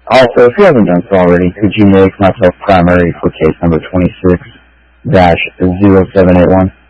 Also, if you haven't done so already, could you make myself primary for case number 26-0781?